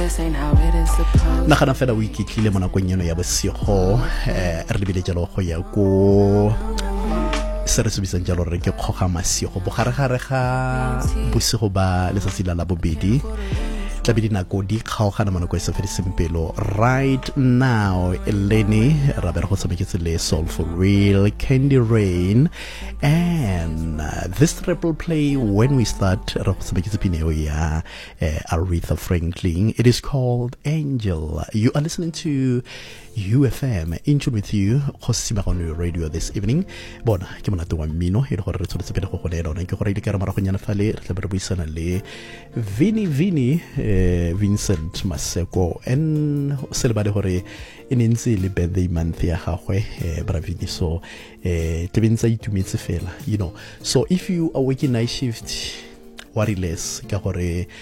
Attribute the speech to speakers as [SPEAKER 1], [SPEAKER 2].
[SPEAKER 1] nagana fela o iketlile mo nakong eno ya bosigo re lebile jalo go ya ko se re se bisang jalo re ke kgoga masigo bogaregare ga bosigo ba letsatsi la bobedi tla be dinako di kgaogana mo nako e se fediseng pelo right now eleni ra bere go tshameketse le Soulful Real, Candy Rain, and this triple play when we start re go tshameketse pineo ya Aretha Franklin. It is called Angel. You are listening to UFM in tune with you go sima on your radio this evening. Bona ke monate wa mmino e le gore re tshotse pele go go le rona ke gore ile ka re maragonyana fale re tla be re buisana le Vini Vincent Maseko en se le ba le gore e ntse le birthday month ya gagwe bra Vini, so tebentsa itumetse fela, you know. So if you are working night shift, worry less ka gore